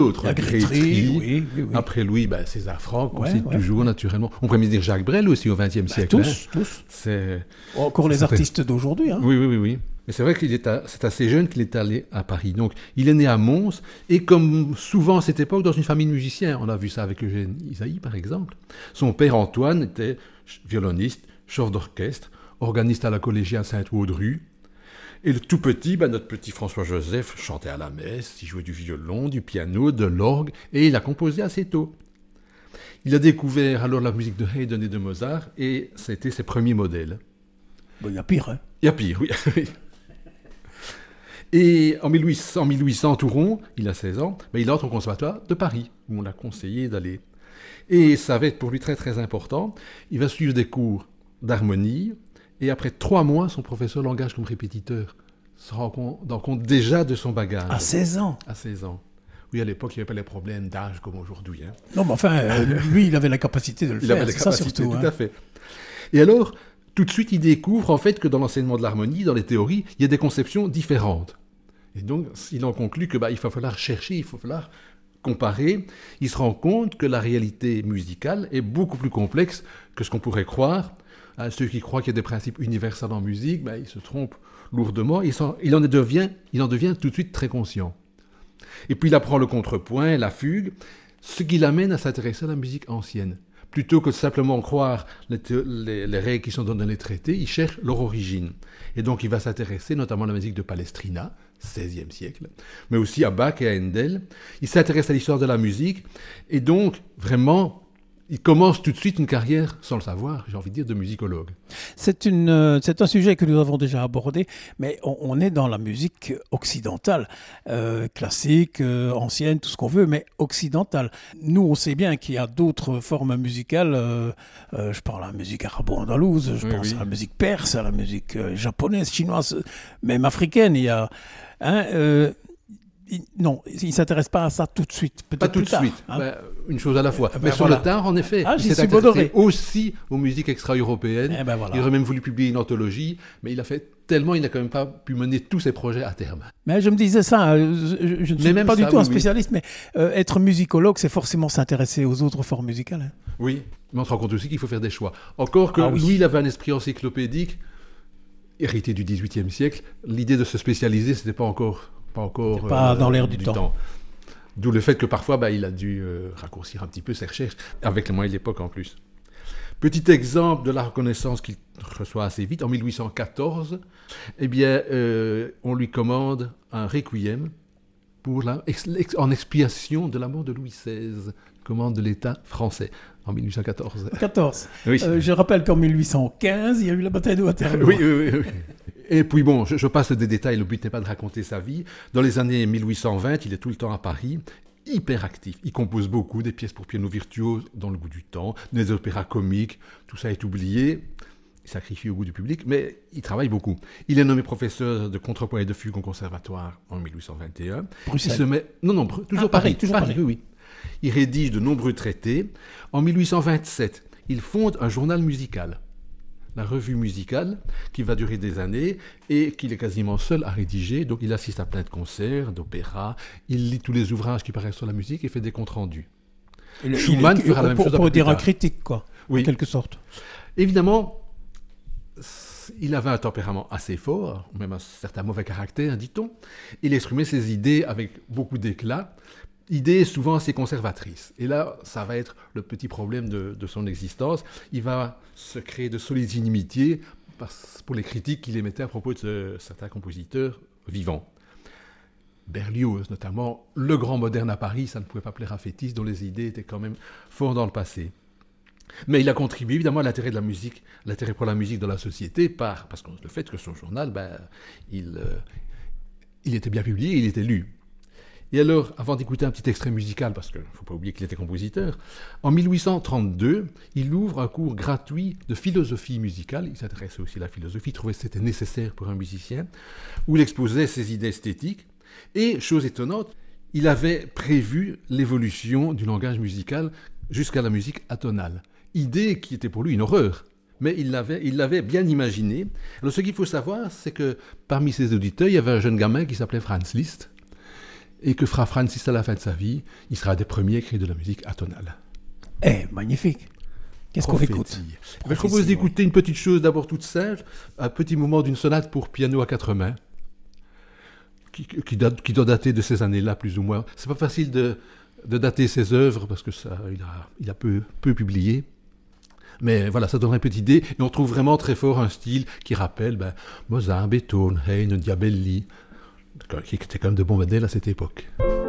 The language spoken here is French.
d'autres. La Grétry, oui. Après Louis, César Franck, on cite toujours naturellement. On pourrait même dire Jacques Brel aussi au XXe siècle. Tous. C'est... Encore les artistes d'aujourd'hui. Hein. Oui. Mais c'est vrai c'est assez jeune qu'il est allé à Paris. Donc, il est né à Mons, et comme souvent à cette époque, dans une famille de musiciens. On a vu ça avec Eugène Ysaÿe, par exemple. Son père Antoine était violoniste, chef d'orchestre, organiste à la collégiale Sainte-Waudru. Et le tout petit, notre petit François-Joseph chantait à la messe, il jouait du violon, du piano, de l'orgue, et il a composé assez tôt. Il a découvert alors la musique de Haydn et de Mozart, et c'était ses premiers modèles. Il y a pire, hein. Il y a pire, oui. Et en 1800, tout rond, il a 16 ans, il entre au conservatoire de Paris, où on l'a conseillé d'aller. Et ça va être pour lui très très important. Il va suivre des cours d'harmonie, et après 3 mois, son professeur l'engage comme répétiteur, se rend compte déjà de son bagage. À 16 ans. À 16 ans. Oui, à l'époque, il n'y avait pas les problèmes d'âge comme aujourd'hui. Hein. Non, mais enfin, lui, il avait la capacité de le faire. Il avait la capacité, tout à fait. Et alors, tout de suite, il découvre en fait que dans l'enseignement de l'harmonie, dans les théories, il y a des conceptions différentes. Et donc, il en conclut que il va falloir chercher, il va falloir comparer. Il se rend compte que la réalité musicale est beaucoup plus complexe que ce qu'on pourrait croire. Ceux qui croient qu'il y a des principes universels en musique, ils se trompent lourdement. Il en devient tout de suite très conscient. Et puis il apprend le contrepoint, la fugue, ce qui l'amène à s'intéresser à la musique ancienne. Plutôt que de simplement croire les règles qui sont dans les traités, il cherche leur origine. Et donc il va s'intéresser notamment à la musique de Palestrina, XVIe siècle, mais aussi à Bach et à Handel. Il s'intéresse à l'histoire de la musique, et donc vraiment, il commence tout de suite une carrière, sans le savoir, j'ai envie de dire, de musicologue. C'est un sujet que nous avons déjà abordé, mais on est dans la musique occidentale, classique, ancienne, tout ce qu'on veut, mais occidentale. Nous, on sait bien qu'il y a d'autres formes musicales. Je parle à la musique arabo-andalouse, je pense à la musique perse, à la musique japonaise, chinoise, même africaine. Il y a... non, il ne s'intéresse pas à ça tout de suite. Peut-être pas tout de suite. Hein. Une chose à la fois. Mais sur le tard, en effet, il s'est intéressé aussi aux musiques extra-européennes. Il aurait même voulu publier une anthologie, mais il a fait tellement, il n'a quand même pas pu mener tous ses projets à terme. Mais je me disais ça, je ne suis pas du tout un spécialiste, mais être musicologue, c'est forcément s'intéresser aux autres formes musicales. Hein. Oui, mais on se rend compte aussi qu'il faut faire des choix. Encore que lui, il avait un esprit encyclopédique, hérité du XVIIIe siècle. L'idée de se spécialiser, ce n'était pas encore dans l'air du temps. D'où le fait que parfois, il a dû raccourcir un petit peu ses recherches, avec les moyens de l'époque en plus. Petit exemple de la reconnaissance qu'il reçoit assez vite, en 1814, on lui commande un requiem en expiation de la mort de Louis XVI, commande de l'État français, en 1814. Oui. Je rappelle qu'en 1815, il y a eu la bataille de Waterloo. Oui. Et puis je passe des détails, le but n'est pas de raconter sa vie. Dans les années 1820, il est tout le temps à Paris, hyper actif. Il compose beaucoup, des pièces pour piano virtuose dans le goût du temps, des opéras comiques, tout ça est oublié. Il sacrifie au goût du public, mais il travaille beaucoup. Il est nommé professeur de contrepoint et de fugue au conservatoire en 1821. Bruxelles. Il se met... Non, toujours Paris. Oui. Il rédige de nombreux traités. En 1827, il fonde un journal musical, la Revue musicale, qui va durer des années et qu'il est quasiment seul à rédiger. Donc il assiste à plein de concerts, d'opéras, il lit tous les ouvrages qui paraissent sur la musique et fait des comptes rendus. Schumann fera la même chose. Pour dire un critique, quoi, en quelque sorte. Évidemment, il avait un tempérament assez fort, même un certain mauvais caractère, dit-on. Il exprimait ses idées avec beaucoup d'éclat, idées souvent assez conservatrices. Et là, ça va être le petit problème de son existence. Il va se créer de solides inimitiés pour les critiques qu'il émettait à propos de certains compositeurs vivants. Berlioz, notamment, le grand moderne à Paris, ça ne pouvait pas plaire à Fétis, dont les idées étaient quand même fort dans le passé. Mais il a contribué évidemment à l'intérêt de la musique, l'intérêt pour la musique dans la société, parce que le fait que son journal, il était bien publié, il était lu. Et alors, avant d'écouter un petit extrait musical, parce qu'il ne faut pas oublier qu'il était compositeur, en 1832, il ouvre un cours gratuit de philosophie musicale. Il s'intéressait aussi à la philosophie, il trouvait que c'était nécessaire pour un musicien, où il exposait ses idées esthétiques. Et, chose étonnante, il avait prévu l'évolution du langage musical jusqu'à la musique atonale. Idée qui était pour lui une horreur, mais il l'avait bien imaginée. Alors ce qu'il faut savoir, c'est que parmi ses auditeurs, il y avait un jeune gamin qui s'appelait Franz Liszt, et que fera Francis à la fin de sa vie? Il sera des premiers à écrire de la musique atonale. Magnifique. Qu'est-ce qu'on écoute? Je propose d'écouter une petite chose d'abord toute simple, un petit moment d'une sonate pour piano à 4 mains, qui doit dater de ces années-là, plus ou moins. C'est pas facile de dater ses œuvres, parce que il a peu publié. Mais voilà, ça donne une petite idée. Et on trouve vraiment très fort un style qui rappelle Mozart, Beethoven, Haydn, Diabelli, qui étaient quand même de bons modèles à cette époque.